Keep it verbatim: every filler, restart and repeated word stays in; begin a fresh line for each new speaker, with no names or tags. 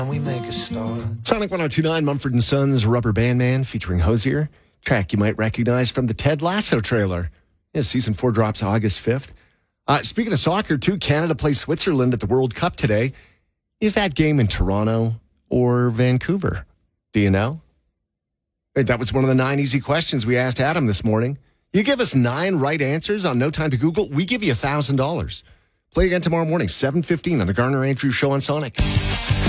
We make a start.
Sonic one oh two point nine, Mumford and Sons, Rubber Band Man featuring Hosier. Track you might recognize from the Ted Lasso trailer. Yeah, season four drops August fifth. Uh, speaking of soccer, too, Canada plays Switzerland at the World Cup today. Is that game in Toronto or Vancouver? Do you know? Hey, that was one of the nine easy questions we asked Adam this morning. You give us nine right answers on No Time to Google, we give you one thousand dollars. Play again tomorrow morning, seven fifteen on the Garner Andrews Show on Sonic.